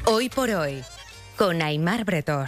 Hoy por hoy, con Aimar Bretós.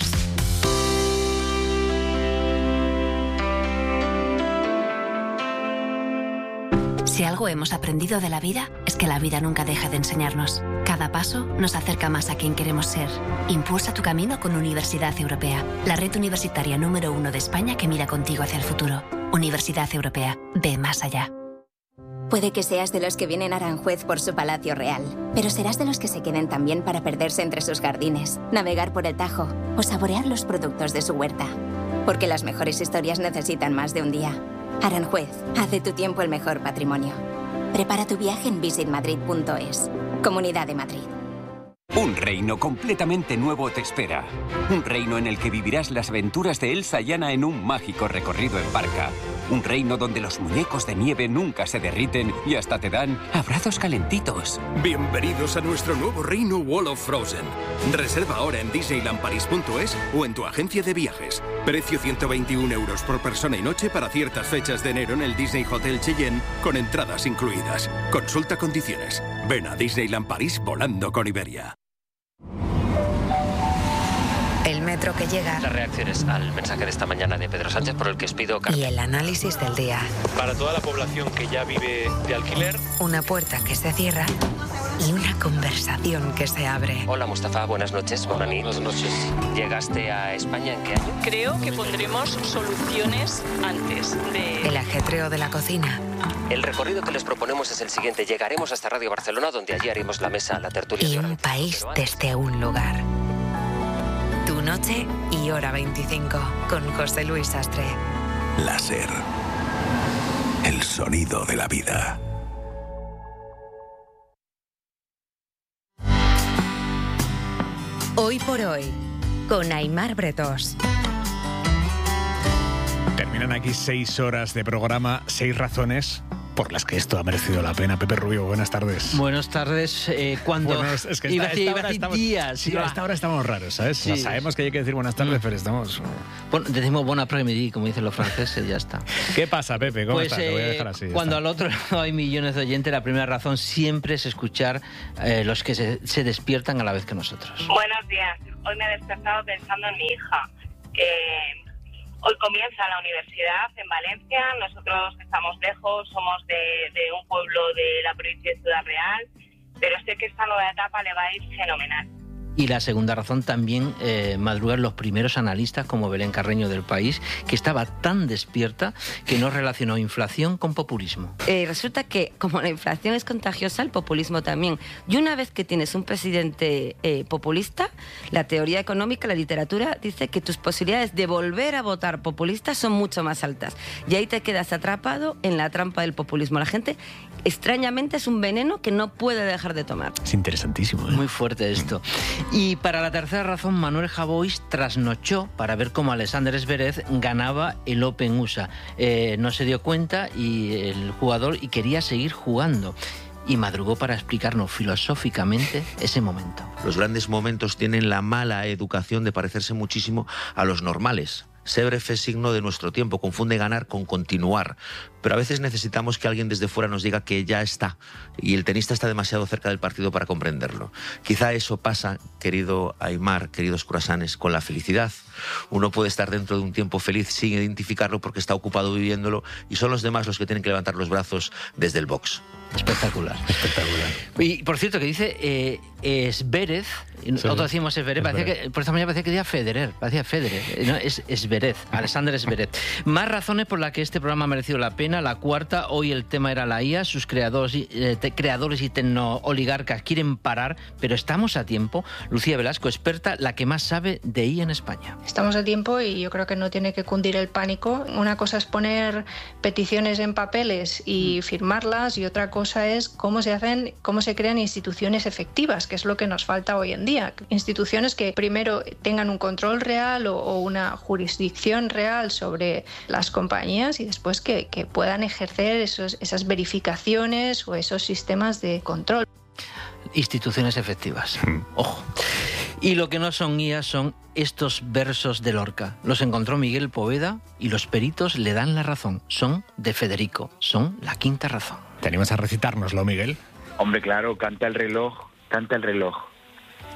Si algo hemos aprendido de la vida, es que la vida nunca deja de enseñarnos. Cada paso nos acerca más a quien queremos ser. Impulsa tu camino con Universidad Europea, la red universitaria número 1 de España que mira contigo hacia el futuro. Universidad Europea, ve más allá. Puede que seas de los que vienen a Aranjuez por su palacio real, pero serás de los que se queden también para perderse entre sus jardines, navegar por el Tajo o saborear los productos de su huerta. Porque las mejores historias necesitan más de un día. Aranjuez, haz de tu tiempo el mejor patrimonio. Prepara tu viaje en visitmadrid.es. Comunidad de Madrid. Un reino completamente nuevo te espera. Un reino en el que vivirás las aventuras de Elsa y Anna en un mágico recorrido en barca. Un reino donde los muñecos de nieve nunca se derriten y hasta te dan abrazos calentitos. Bienvenidos a nuestro nuevo reino Wall of Frozen. Reserva ahora en disneylandparis.es o en tu agencia de viajes. Precio 121 € por persona y noche para ciertas fechas de enero en el Disney Hotel Cheyenne con entradas incluidas. Consulta condiciones. Ven a Disneyland París volando con Iberia. El metro que llega. Las reacciones al mensaje de esta mañana de Pedro Sánchez por el que os pido Y el análisis del día. Para toda la población que ya vive de alquiler. Una puerta que se cierra y una conversación que se abre. Hola Mustafa, buenas noches. Buenas noches. ¿Llegaste a España en qué año? Creo que pondremos soluciones antes de... El ajetreo de la cocina. El recorrido que les proponemos es el siguiente. Llegaremos hasta Radio Barcelona, donde allí haremos la mesa, la tertulia. Y un país desde un lugar. Tu noche y hora 25, con José Luis Sastre. La SER. El sonido de la vida. Hoy por hoy, con Aimar Bretós. Terminan aquí 6 horas de programa, 6 razones por las que esto ha merecido la pena. Pepe Rubio, buenas tardes. Buenas tardes. Cuando bueno, es que iba a decir días. Sí, a esta hora estamos raros, ¿sabes? Sí. Sabemos que hay que decir buenas tardes, pero estamos... Bueno, decimos bon après-midi, como dicen los franceses, ya está. ¿Qué pasa, Pepe? ¿Cómo pues, estás? Te voy a dejar así. Cuando al otro lado hay millones de oyentes, la primera razón siempre es escuchar los que se despiertan a la vez que nosotros. Buenos días. Hoy me he despertado pensando en mi hija. Hoy comienza la universidad en Valencia. Nosotros estamos lejos, somos de un pueblo de la provincia de Ciudad Real, pero sé que esta nueva etapa le va a ir fenomenal. Y la segunda razón también, madrugar los primeros analistas como Belén Carreño del País, que estaba tan despierta que no relacionó inflación con populismo. Resulta que como la inflación es contagiosa, el populismo también. Y una vez que tienes un presidente populista, la teoría económica, la literatura, dice que tus posibilidades de volver a votar populista son mucho más altas. Y ahí te quedas atrapado en la trampa del populismo. La gente, extrañamente, es un veneno que no puede dejar de tomar. Es interesantísimo, ¿eh? Muy fuerte esto. Y para la tercera razón, Manuel Javois trasnochó para ver cómo Alexander Zverev ganaba el Open USA. No se dio cuenta el jugador y quería seguir jugando. Y madrugó para explicarnos filosóficamente ese momento. Los grandes momentos tienen la mala educación de parecerse muchísimo a los normales. Zverev es signo de nuestro tiempo, confunde ganar con continuar. Pero a veces necesitamos que alguien desde fuera nos diga que ya está. Y el tenista está demasiado cerca del partido para comprenderlo. Quizá eso pasa, querido Aimar, queridos curasanes, con la felicidad. Uno puede estar dentro de un tiempo feliz sin identificarlo porque está ocupado viviéndolo y son los demás los que tienen que levantar los brazos desde el box. Espectacular, espectacular. Y por cierto, que dice Zverev, sí. Nosotros decimos Zverev, por esta mañana parecía que decía Federer, no, es Zverev, Alexander Zverev. Más razones por las que este programa ha merecido la pena. La cuarta, hoy el tema era la IA, sus creadores y tecnooligarcas quieren parar, pero estamos a tiempo. Lucía Velasco, experta, la que más sabe de IA en España. Estamos a tiempo y yo creo que no tiene que cundir el pánico. Una cosa es poner peticiones en papeles y firmarlas, y otra cosa es cómo se crean instituciones efectivas, que es lo que nos falta hoy en día. Instituciones que primero tengan un control real o una jurisdicción real sobre las compañías y después que puedan ejercer esas verificaciones o esos sistemas de control. Instituciones efectivas. Ojo. Y lo que no son IA son estos versos de Lorca. Los encontró Miguel Poveda y los peritos le dan la razón. Son de Federico. Son la quinta razón. ¿Te animas a recitárnoslo, Miguel? Hombre, claro, canta el reloj.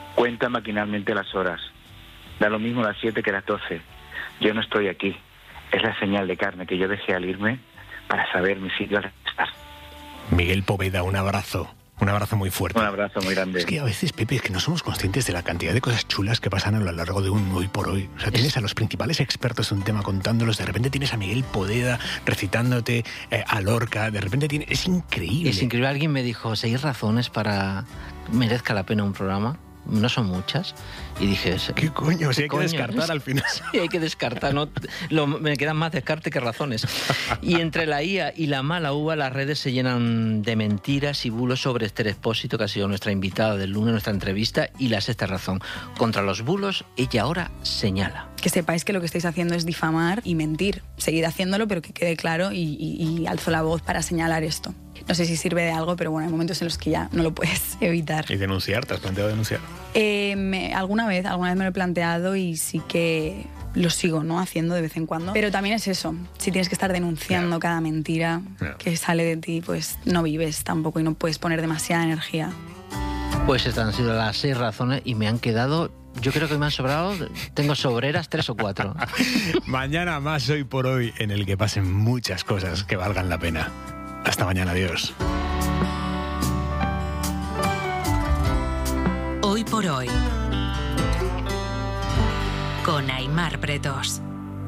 Cuenta maquinalmente las horas. Da lo mismo las 7 que las 12. Yo no estoy aquí. Es la señal de carne que yo dejé al irme para saber mi sitio al estar. Miguel Poveda, un abrazo. Un abrazo muy fuerte. Un abrazo muy grande. Es que a veces, Pepe, es que no somos conscientes de la cantidad de cosas chulas que pasan a lo largo de un hoy por hoy. O sea, tienes a los principales expertos de un tema contándolos, de repente tienes a Miguel Poveda recitándote a Lorca, de repente tienes... Es increíble. Es increíble. Alguien me dijo, 6 razones para que merezca la pena un programa. No son muchas. Y dije... ¿Qué coño? Si hay que descartar al final. Sí, hay que descartar. ¿No? Me quedan más descarte que razones. Y entre la IA y la mala uva, las redes se llenan de mentiras y bulos sobre Esther Expósito, que ha sido nuestra invitada del lunes, nuestra entrevista, y la sexta razón. Contra los bulos, ella ahora señala. Que sepáis que lo que estáis haciendo es difamar y mentir. Seguid haciéndolo, pero que quede claro y alzo la voz para señalar esto. No sé si sirve de algo, pero bueno, hay momentos en los que ya no lo puedes evitar. ¿Y denunciar? ¿Te has planteado denunciar? Alguna vez me lo he planteado y sí que lo sigo, ¿no?, haciendo de vez en cuando. Pero también es eso, si tienes que estar denunciando cada mentira que sale de ti, pues no vives tampoco y no puedes poner demasiada energía. Pues estas han sido las 6 razones y me han quedado... Yo creo que me han sobrado, tengo sobreras 3 o 4. Mañana más Hoy por Hoy, en el que pasen muchas cosas que valgan la pena. Hasta mañana, adiós. Hoy por Hoy, con Aimar Bretos.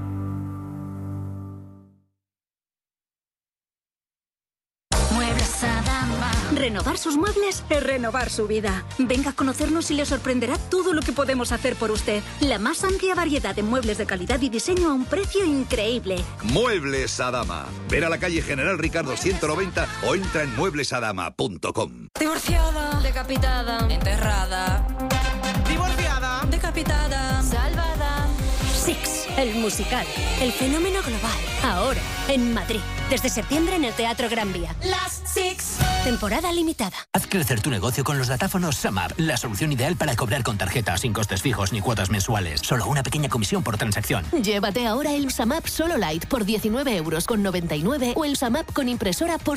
Muebles Adama. Renovar sus muebles es renovar su vida. Venga a conocernos y le sorprenderá todo lo que podemos hacer por usted. La más amplia variedad de muebles de calidad y diseño a un precio increíble. Muebles Adama. Ven a la calle General Ricardo 190 o entra en mueblesadama.com. Divorciada, decapitada, enterrada. Divorciada, decapitada, salvada. Six, el musical, el fenómeno global. Ahora, en Madrid. Desde septiembre en el Teatro Gran Vía. Las Six. Temporada limitada. Haz crecer tu negocio con los datáfonos SumUp, la solución ideal para cobrar con tarjeta, sin costes fijos ni cuotas mensuales. Solo una pequeña comisión por transacción. Llévate ahora el SumUp Solo Lite por 19,99 € o el SumUp con impresora por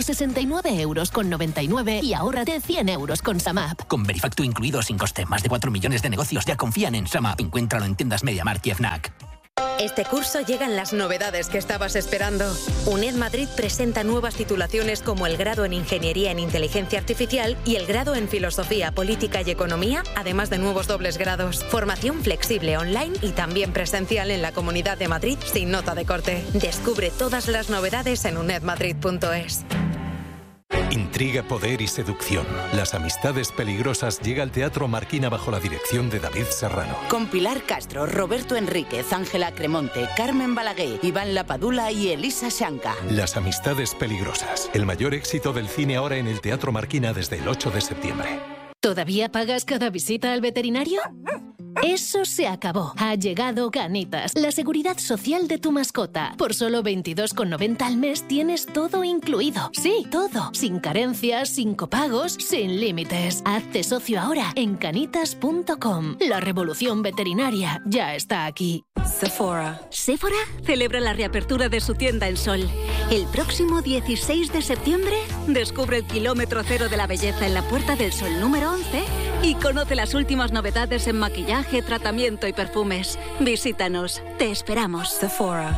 69,99 € y ahórrate 100 € con SumUp. Con Verifacto incluido sin coste, más de 4 millones de negocios ya confían en SumUp. Encuéntralo en tiendas MediaMarkt y FNAC. Este curso llegan las novedades que estabas esperando. UNED Madrid presenta nuevas titulaciones como el grado en Ingeniería en Inteligencia Artificial y el grado en Filosofía, Política y Economía, además de nuevos dobles grados. Formación flexible online y también presencial en la Comunidad de Madrid sin nota de corte. Descubre todas las novedades en unedmadrid.es. Intriga, poder y seducción. Las amistades peligrosas llega al Teatro Marquina bajo la dirección de David Serrano. Con Pilar Castro, Roberto Enríquez, Ángela Cremonte, Carmen Balaguer, Iván Lapadula y Elisa Shanka. Las amistades peligrosas. El mayor éxito del cine ahora en el Teatro Marquina desde el 8 de septiembre. ¿Todavía pagas cada visita al veterinario? Eso se acabó. Ha llegado Canitas, la seguridad social de tu mascota. Por solo 22,90 al mes tienes todo incluido. Sí, todo. Sin carencias, sin copagos, sin límites. Hazte socio ahora en canitas.com. La revolución veterinaria ya está aquí. Sephora. Sephora celebra la reapertura de su tienda en Sol. El próximo 16 de septiembre descubre el kilómetro cero de la belleza en la Puerta del Sol número 11 y conoce las últimas novedades en maquillaje, tratamiento y perfumes. Visítanos. Te esperamos. Sephora.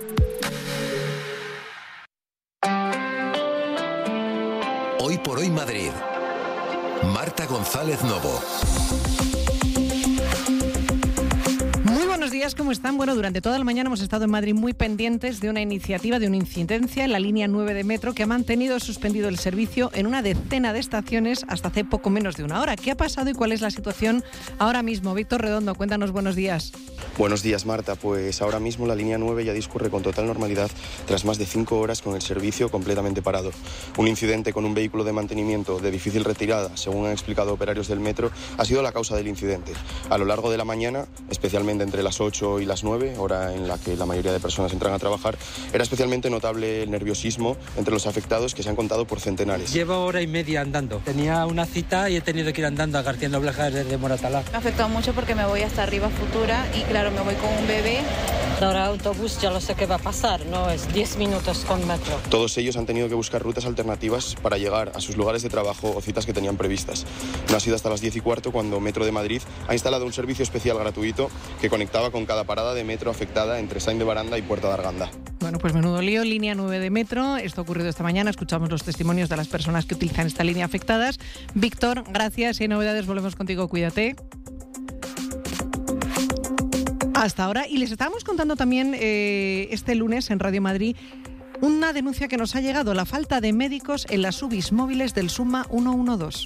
Hoy por Hoy Madrid. Marta González Novo. Buenos días, ¿cómo están? Bueno, durante toda la mañana hemos estado en Madrid muy pendientes de una iniciativa, de una incidencia en la línea 9 de metro que ha mantenido suspendido el servicio en una decena de estaciones hasta hace poco menos de una hora. ¿Qué ha pasado y cuál es la situación ahora mismo? Víctor Redondo, cuéntanos, buenos días. Buenos días, Marta. Pues ahora mismo la línea 9 ya discurre con total normalidad tras más de 5 horas con el servicio completamente parado. Un incidente con un vehículo de mantenimiento de difícil retirada, según han explicado operarios del metro, ha sido la causa del incidente. A lo largo de la mañana, especialmente entre las 8 y las 9, hora en la que la mayoría de personas entran a trabajar, era especialmente notable el nerviosismo entre los afectados, que se han contado por centenares. Llevo hora y media andando. Tenía una cita y he tenido que ir andando a García Noblejas desde Moratalá. Me ha afectado mucho porque me voy hasta Arriba Futura y claro, me voy con un bebé Ahora autobús ya lo sé qué va a pasar, no es 10 minutos con metro. Todos ellos han tenido que buscar rutas alternativas para llegar a sus lugares de trabajo o citas que tenían previstas. No ha sido hasta las 10:15 cuando Metro de Madrid ha instalado un servicio especial gratuito que conectaba con cada parada de metro afectada entre Sáenz de Baranda y Puerta de Arganda. Bueno, pues menudo lío, línea 9 de metro. Esto ha ocurrido esta mañana. Escuchamos los testimonios de las personas que utilizan esta línea afectadas. Víctor, gracias. Si hay novedades, volvemos contigo. Cuídate. Hasta ahora. Y les estábamos contando también este lunes en Radio Madrid una denuncia que nos ha llegado, la falta de médicos en las UBIs móviles del SUMA 112.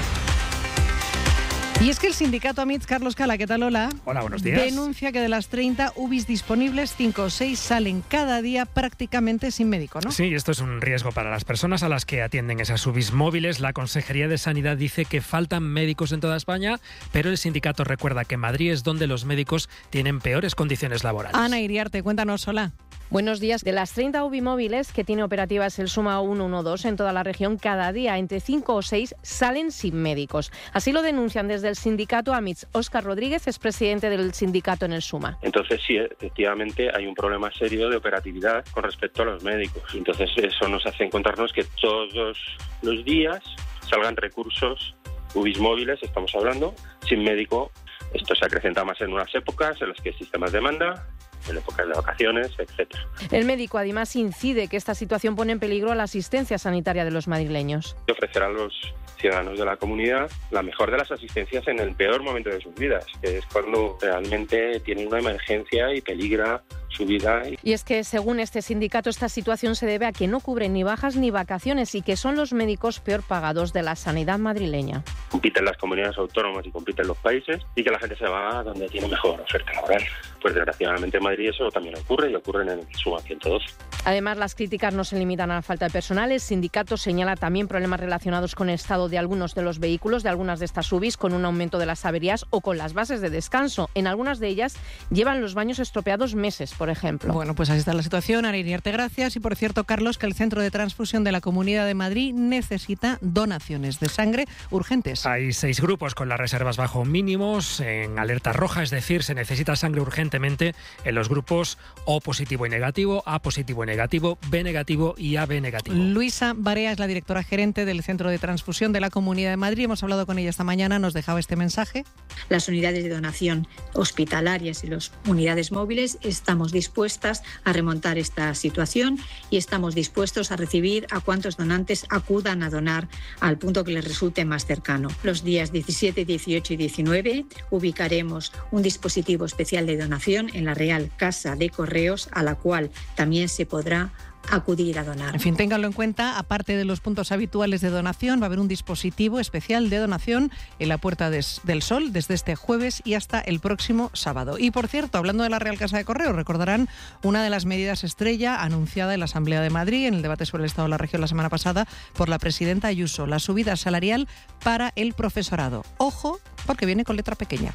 Y es que el sindicato AMITS, Carlos Cala, ¿qué tal? Hola. Hola, buenos días. Denuncia que de las 30 UBIs disponibles, 5 o 6 salen cada día prácticamente sin médico, ¿no? Sí, esto es un riesgo para las personas a las que atienden esas UBIs móviles. La Consejería de Sanidad dice que faltan médicos en toda España, pero el sindicato recuerda que Madrid es donde los médicos tienen peores condiciones laborales. Ana Iriarte, cuéntanos, hola. Buenos días. De las 30 UBI móviles que tiene operativas el SUMA 112 en toda la región, cada día entre 5 o 6 salen sin médicos. Así lo denuncian desde el sindicato AMITS. Óscar Rodríguez es presidente del sindicato en el SUMA. Entonces sí, efectivamente hay un problema serio de operatividad con respecto a los médicos. Entonces eso nos hace encontrarnos que todos los días salgan recursos, UBIs móviles, estamos hablando, sin médico. Esto se acrecenta más en unas épocas en las que existe más demanda, en épocas de vacaciones, etcétera. El médico además incide que esta situación pone en peligro a la asistencia sanitaria de los madrileños. Ofrecer a los ciudadanos de la comunidad la mejor de las asistencias en el peor momento de sus vidas, que es cuando realmente tienen una emergencia y peligra su vida. Y es que, según este sindicato, esta situación se debe a que no cubren ni bajas ni vacaciones y que son los médicos peor pagados de la sanidad madrileña. Compiten las comunidades autónomas y compiten los países y que la gente se va donde tiene mejor oferta laboral. Pues desgraciadamente en Madrid eso también ocurre y ocurre en el SUMA 112. Además, las críticas no se limitan a la falta de personal. El sindicato señala también problemas relacionados con el estado de algunos de los vehículos, de algunas de estas UBIs, con un aumento de las averías o con las bases de descanso. En algunas de ellas llevan los baños estropeados meses, por ejemplo. Bueno, pues así está la situación. Ana Iriarte, gracias. Y por cierto, Carlos, que el Centro de Transfusión de la Comunidad de Madrid necesita donaciones de sangre urgentes. Hay 6 grupos con las reservas bajo mínimos en alerta roja, es decir, se necesita sangre urgentemente en los grupos O positivo y negativo, A positivo y negativo, B negativo y AB negativo. Luisa Barea es la directora gerente del Centro de Transfusión de la Comunidad de Madrid. Hemos hablado con ella esta mañana, nos dejaba este mensaje. Las unidades de donación hospitalarias y las unidades móviles estamos dispuestas a remontar esta situación y estamos dispuestos a recibir a cuantos donantes acudan a donar al punto que les resulte más cercano. Los días 17, 18 y 19 ubicaremos un dispositivo especial de donación en la Real Casa de Correos, a la cual también se podrá acudir a donar. En fin, ténganlo en cuenta, aparte de los puntos habituales de donación, va a haber un dispositivo especial de donación en la Puerta del Sol desde este jueves y hasta el próximo sábado. Y por cierto, hablando de la Real Casa de Correos, recordarán una de las medidas estrella anunciada en la Asamblea de Madrid en el debate sobre el Estado de la Región la semana pasada por la presidenta Ayuso, la subida salarial para el profesorado. Ojo, porque viene con letra pequeña.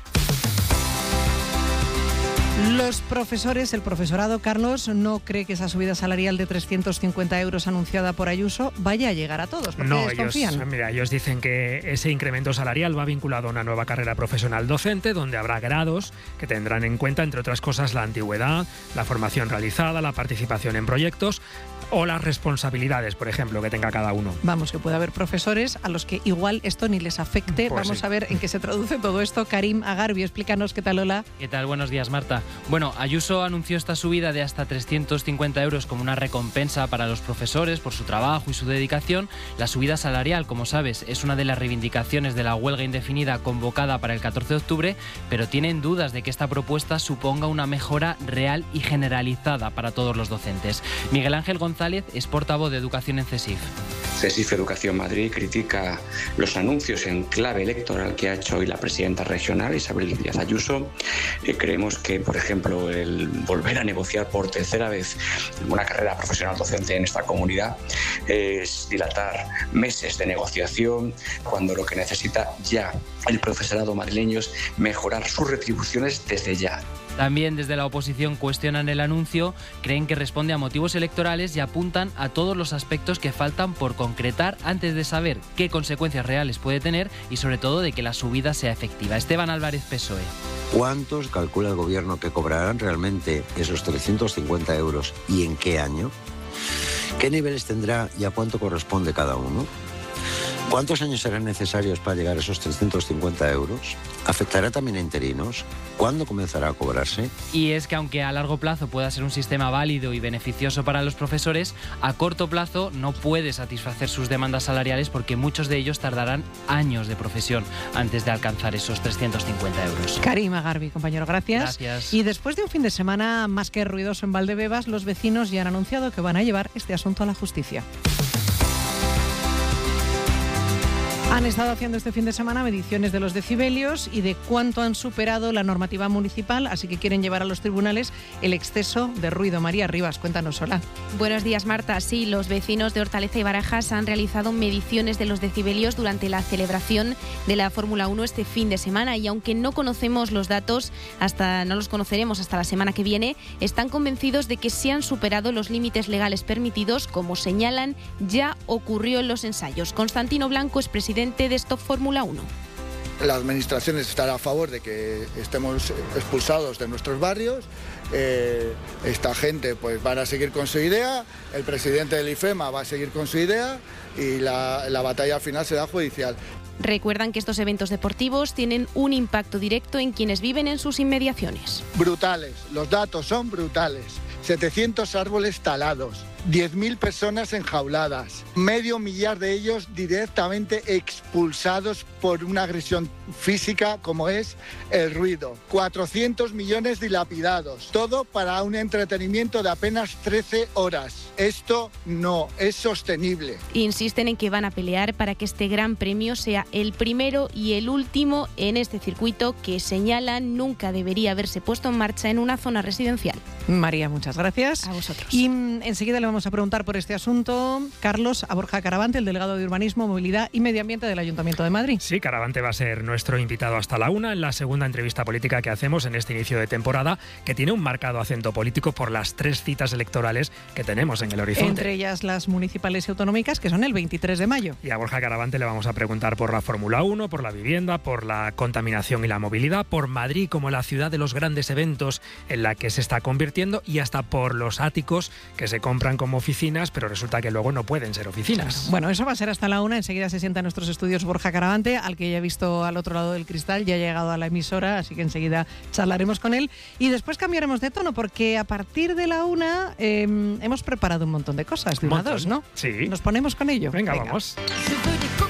Los profesores, el profesorado, Carlos, no cree que esa subida salarial de 350 euros anunciada por Ayuso vaya a llegar a todos. ¿Por qué desconfían? Ellos dicen que ese incremento salarial va vinculado a una nueva carrera profesional docente, donde habrá grados que tendrán en cuenta, entre otras cosas, la antigüedad, la formación realizada, la participación en proyectos o las responsabilidades, por ejemplo, que tenga cada uno. Vamos, que puede haber profesores a los que igual esto ni les afecte. Pues vamos a ver en qué se traduce todo esto. Karim Agarbio, explícanos. ¿Qué tal, hola? ¿Qué tal? Buenos días, Marta. Bueno, Ayuso anunció esta subida de hasta 350 euros como una recompensa para los profesores por su trabajo y su dedicación. La subida salarial, como sabes, es una de las reivindicaciones de la huelga indefinida convocada para el 14 de octubre, pero tienen dudas de que esta propuesta suponga una mejora real y generalizada para todos los docentes. Miguel Ángel González es portavoz de Educación en CESIF. CESIF Educación Madrid critica los anuncios en clave electoral que ha hecho hoy la presidenta regional, Isabel Díaz Ayuso. Creemos que, por ejemplo, el volver a negociar por tercera vez una carrera profesional docente en esta comunidad es dilatar meses de negociación, cuando lo que necesita ya el profesorado madrileño es mejorar sus retribuciones desde ya. También desde la oposición cuestionan el anuncio, creen que responde a motivos electorales y apuntan a todos los aspectos que faltan por concretar antes de saber qué consecuencias reales puede tener y sobre todo de que la subida sea efectiva. Esteban Álvarez, PSOE. ¿Cuántos calcula el gobierno que cobrarán realmente esos 350 euros y en qué año? ¿Qué niveles tendrá y a cuánto corresponde cada uno? ¿Cuántos años serán necesarios para llegar a esos 350 euros? ¿Afectará también a interinos? ¿Cuándo comenzará a cobrarse? Y es que aunque a largo plazo pueda ser un sistema válido y beneficioso para los profesores, a corto plazo no puede satisfacer sus demandas salariales porque muchos de ellos tardarán años de profesión antes de alcanzar esos 350 euros. Karima Garbi, compañero, gracias. Gracias. Y después de un fin de semana más que ruidoso en Valdebebas, los vecinos ya han anunciado que van a llevar este asunto a la justicia. Han estado haciendo este fin de semana mediciones de los decibelios y de cuánto han superado la normativa municipal, así que quieren llevar a los tribunales el exceso de ruido. María Rivas, cuéntanos, hola. Buenos días, Marta. Sí, los vecinos de Hortaleza y Barajas han realizado mediciones de los decibelios durante la celebración de la Fórmula 1 este fin de semana y aunque no conocemos los datos, no los conoceremos hasta la semana que viene, están convencidos de que se han superado los límites legales permitidos, como señalan, ya ocurrió en los ensayos. Constantino Blanco es presidente de Stop Fórmula 1. La administración estará a favor de que estemos expulsados de nuestros barrios. Esta gente pues van a seguir con su idea, el presidente del IFEMA va a seguir con su idea y la batalla final será judicial. Recuerdan que estos eventos deportivos tienen un impacto directo en quienes viven en sus inmediaciones. Brutales, los datos son brutales. 700 árboles talados, 10.000 personas enjauladas, 500.000 de ellos directamente expulsados por una agresión física como es el ruido, 400 millones dilapidados, todo para un entretenimiento de apenas 13 horas. Esto no es sostenible. Insisten en que van a pelear para que este gran premio sea el primero y el último en este circuito que señalan nunca debería haberse puesto en marcha en una zona residencial. María, muchas gracias. A vosotros. Y enseguida le vamos a preguntar por este asunto, Carlos, a Borja Caravante, el delegado de Urbanismo, Movilidad y Medio Ambiente del Ayuntamiento de Madrid. Sí, Caravante va a ser nuestro invitado hasta la 1 en la segunda entrevista política que hacemos en este inicio de temporada, que tiene un marcado acento político por las 3 citas electorales que tenemos en el horizonte. Entre ellas las municipales y autonómicas, que son el 23 de mayo. Y a Borja Caravante le vamos a preguntar por la Fórmula 1, por la vivienda, por la contaminación y la movilidad, por Madrid como la ciudad de los grandes eventos en la que se está convirtiendo y hasta por los áticos que se compran como oficinas, pero resulta que luego no pueden ser oficinas. Claro. Bueno, eso va a ser hasta la 1. Enseguida se sienta en nuestros estudios Borja Caravante, al que ya he visto al otro lado del cristal, ya ha llegado a la emisora, así que enseguida charlaremos con él. Y después cambiaremos de tono, porque a partir de la 1 hemos preparado un montón de cosas, de una a 2, ¿no? Sí. Nos ponemos con ello. Venga. Vamos.